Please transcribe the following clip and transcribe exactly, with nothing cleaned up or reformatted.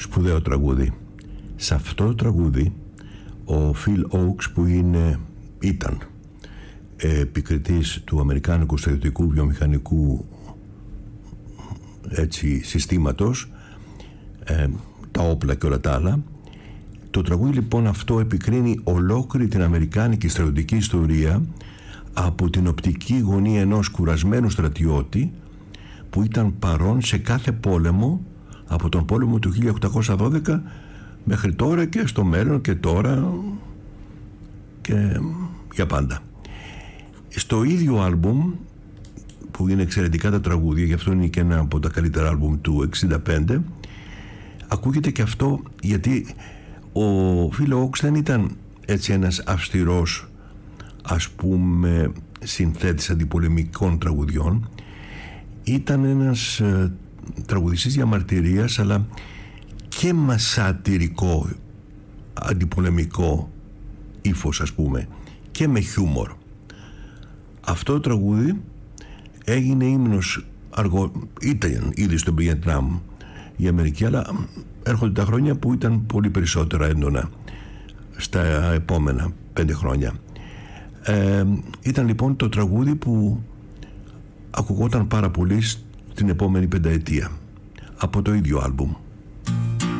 σπουδαίο τραγούδι. Σε αυτό το τραγούδι ο Phil Ochs, που είναι, ήταν επικριτής του αμερικάνικου στρατιωτικού βιομηχανικού έτσι, συστήματος, ε, τα όπλα και όλα τα άλλα, το τραγούδι λοιπόν αυτό επικρίνει ολόκληρη την αμερικάνικη στρατιωτική ιστορία από την οπτική γωνία ενός κουρασμένου στρατιώτη που ήταν παρόν σε κάθε πόλεμο από τον πόλεμο του χίλια οκτακόσια δώδεκα μέχρι τώρα και στο μέλλον και τώρα και για πάντα. Στο ίδιο άλμπουμ, που είναι εξαιρετικά τα τραγούδια, γι' αυτό είναι και ένα από τα καλύτερα άλμπουμ του εξήντα πέντε, ακούγεται και αυτό, γιατί ο Phil Ochs δεν ήταν έτσι ένας αυστηρός, ας πούμε, συνθέτης αντιπολεμικών τραγουδιών. Ήταν ένας ε, τραγουδιστής διαμαρτυρίας, αλλά και μασατηρικό αντιπολεμικό ύφος, ας πούμε, και με χιούμορ. Αυτό το τραγούδι έγινε ύμνος αργό, ήταν ήδη στο Βιετνάμ η Αμερική, αλλά έρχονται τα χρόνια που ήταν πολύ περισσότερα έντονα στα επόμενα πέντε χρόνια. Ε, ήταν λοιπόν το τραγούδι που ακουγόταν πάρα πολύ στην επόμενη πενταετία από το ίδιο άλμπουμ.